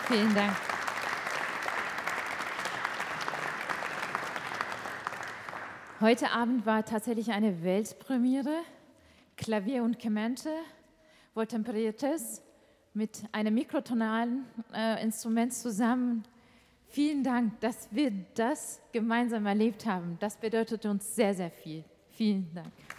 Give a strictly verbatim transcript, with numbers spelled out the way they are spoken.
Vielen Dank. Heute Abend war tatsächlich eine Weltpremiere. Klavier und Kemente, wohltemperiertes, mit einem mikrotonalen äh, Instrument zusammen. Vielen Dank, dass wir das gemeinsam erlebt haben. Das bedeutet uns sehr, sehr viel. Vielen Dank.